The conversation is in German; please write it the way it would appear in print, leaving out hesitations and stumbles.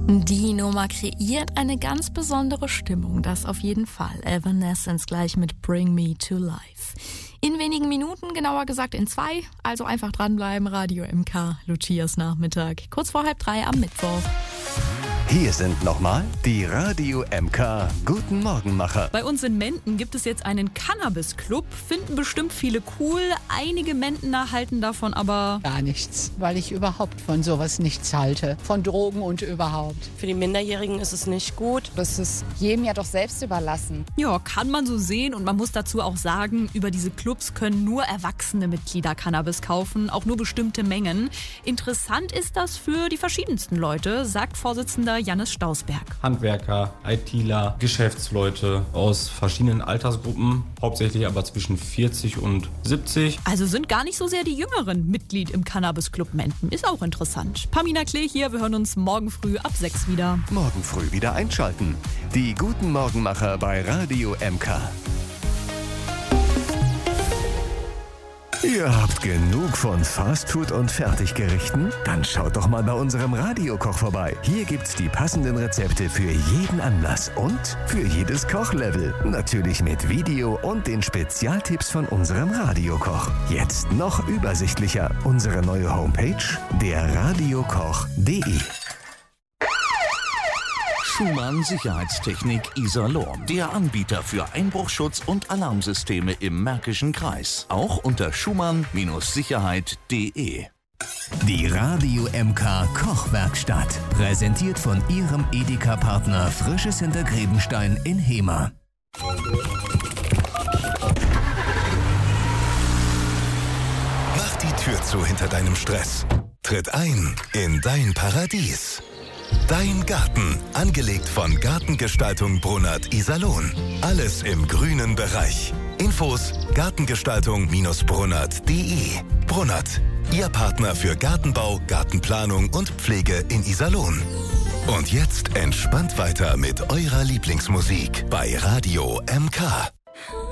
Die Nummer kreiert eine ganz besondere Stimmung, das auf jeden Fall. Evanescence gleich mit Bring Me to Life. In wenigen Minuten, genauer gesagt in 2, also einfach dranbleiben, Radio MK, Lucias Nachmittag, kurz vor 2:30 am Mittwoch. Hier sind nochmal die Radio MK Guten Morgenmacher. Bei uns in Menden gibt es jetzt einen Cannabis-Club. Finden bestimmt viele cool. Einige Mendener halten davon aber gar nichts, weil ich überhaupt von sowas nichts halte. Von Drogen und überhaupt. Für die Minderjährigen ist es nicht gut. Das ist jedem ja doch selbst überlassen. Ja, kann man so sehen. Und man muss dazu auch sagen, über diese Clubs können nur erwachsene Mitglieder Cannabis kaufen, auch nur bestimmte Mengen. Interessant ist das für die verschiedensten Leute, sagt Vorsitzender Jannis Stausberg. Handwerker, ITler, Geschäftsleute aus verschiedenen Altersgruppen, hauptsächlich aber zwischen 40 und 70. Also sind gar nicht so sehr die Jüngeren Mitglied im Cannabis-Club Menden. Ist auch interessant. Pamina Klee hier, wir hören uns morgen früh ab 6 wieder. Morgen früh wieder einschalten. Die Guten Morgenmacher bei Radio MK. Ihr habt genug von Fastfood und Fertiggerichten? Dann schaut doch mal bei unserem Radiokoch vorbei. Hier gibt's die passenden Rezepte für jeden Anlass und für jedes Kochlevel. Natürlich mit Video und den Spezialtipps von unserem Radiokoch. Jetzt noch übersichtlicher. Unsere neue Homepage, derradiokoch.de. Schumann Sicherheitstechnik Iserlohn, der Anbieter für Einbruchschutz und Alarmsysteme im Märkischen Kreis. Auch unter schumann-sicherheit.de. Die Radio MK Kochwerkstatt, präsentiert von Ihrem Edeka-Partner Frisches Hintergrebenstein in Hemer. Mach die Tür zu hinter deinem Stress. Tritt ein in dein Paradies. Dein Garten, angelegt von Gartengestaltung Brunnert Iserlohn. Alles im grünen Bereich. Infos gartengestaltung-brunnert.de. Brunnert, Ihr Partner für Gartenbau, Gartenplanung und Pflege in Iserlohn. Und jetzt entspannt weiter mit eurer Lieblingsmusik bei Radio MK.